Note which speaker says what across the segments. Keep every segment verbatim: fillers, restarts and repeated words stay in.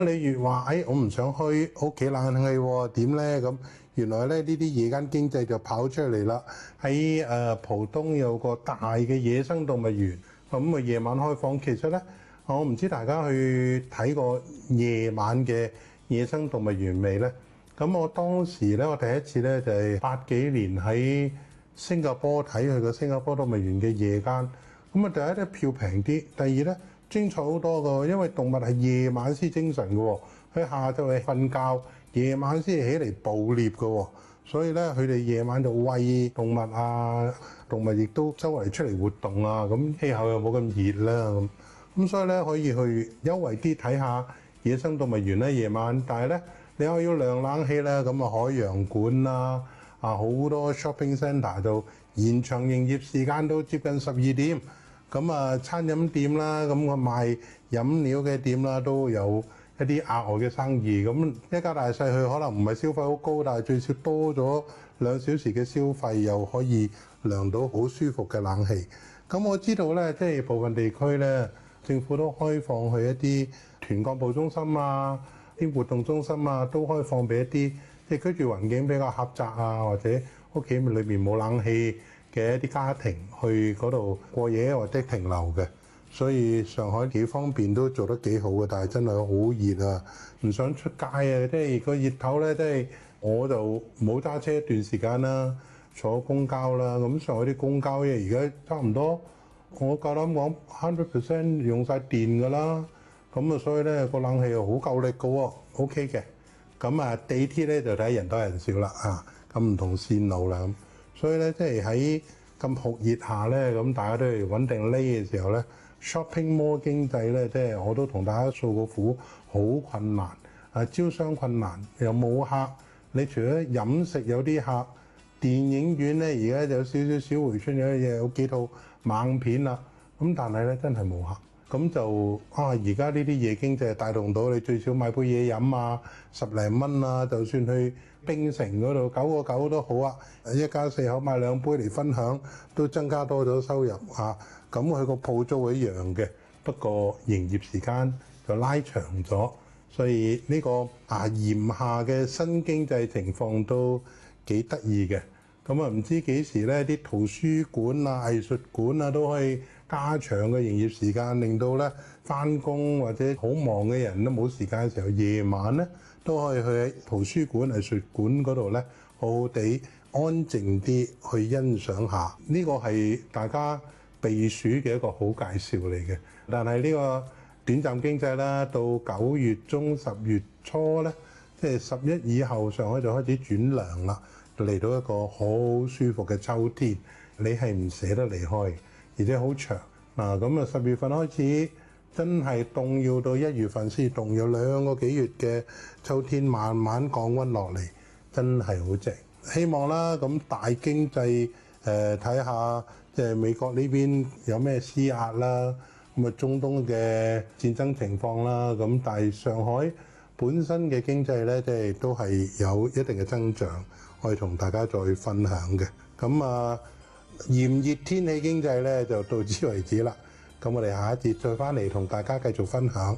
Speaker 1: 你越話，誒，我唔想開屋企冷氣喎，點咧？咁原來咧呢啲夜間經濟就跑出嚟啦。喺誒浦東有個大嘅野生動物園，咁啊夜晚開放。其實咧，我唔知大家去睇過夜晚嘅野生動物園未咧？咁我當時咧，我第一次咧就係八幾年喺新加坡睇佢個新加坡動物園嘅夜間。咁啊，第一咧票平啲，第二咧精彩好多個，因為動物係夜晚先精神嘅喎，佢下晝係瞓覺，夜晚先起嚟捕獵嘅喎，所以咧佢哋夜晚就餵動物啊，動物亦都周圍出嚟活動啊，咁氣候又冇咁熱啦，咁咁所以咧可以去優惠啲睇下野生動物園咧夜晚，但係咧你又要涼冷氣咧，咁啊海洋館啦，啊好多 shopping centre 就延長營業時間到接近十二點。咁啊，餐飲店啦，咁我賣飲料嘅店啦，都有一啲額外嘅生意。咁一家大細去可能唔係消費好高，但係最少多咗兩小時嘅消費，又可以涼到好舒服嘅冷氣。咁我知道咧，即係部分地區咧，政府都開放去一啲團幹部中心啊、啲活動中心啊，都開放俾一啲即係居住環境比較狹窄啊，或者屋企裏邊冇冷氣嘅一啲家庭去嗰度過夜或者停留嘅，所以上海幾方面都做得幾好嘅，但係真係好熱啊，唔想出街啊！即係個熱頭咧，即係我就冇揸車一段時間啦，坐公交啦，咁上海啲公交咧而家差唔多，我夠膽講百分之一百用晒電㗎啦，咁啊所以咧個冷氣又好夠力嘅喎 ，OK 嘅。咁啊地鐵咧就睇人多人少啦啊，咁唔同線路啦咁。所以咧，即係喺咁酷熱下咧，咁大家都係穩定匿嘅時候咧 ，shopping mall 經濟咧，即係我都同大家訴個苦，好困難，啊招商困難，又冇客。你除咗飲食有啲客，電影院咧而家有少少小回春，有有幾套猛片啦。咁但係咧真係冇客。咁就啊，而家呢啲夜經濟帶動到你最少買杯嘢飲啊，十零蚊啊，就算去冰城嗰度九個九都好啊，一家四口買兩杯嚟分享，都增加多咗收入啊。咁佢個鋪租一樣嘅，不過營業時間就拉長咗，所以呢個啊炎夏嘅新經濟情況都幾得意嘅。咁啊唔知幾時咧啲圖書館啊、藝術館啊都可以加長嘅營業時間，令到咧返工或者好忙嘅人都冇時間嘅時候，夜晚咧都可以去喺圖書館、藝術館嗰度咧，好好地安靜啲去欣賞下。呢個係大家避暑嘅一個好介紹嚟嘅。但係呢個短暫經濟啦，到九月中、十月初咧，即係十一以後，上海就開始轉涼啦，嚟到一個好舒服嘅秋天，你係唔捨得離開。而且好長嗱，咁啊十月份開始真係凍，要到一月份先凍，有兩個幾月嘅秋天慢慢降溫落嚟，真係好正。希望啦，咁大經濟誒睇下，即係美國呢邊有咩施壓啦，咁啊中東嘅戰爭情況啦，咁但係上海本身嘅經濟咧，即係都係有一定嘅增長，可以同大家再分享嘅。咁啊〜炎熱天氣經濟咧就到此為止啦，咁我哋下一節再翻嚟同大家繼續分享。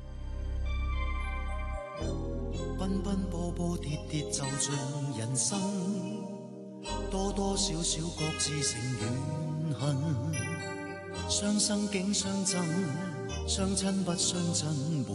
Speaker 2: 奔奔波波跌跌就像人生，多多少少各自成怨恨，相生竟相憎，相親不相憎。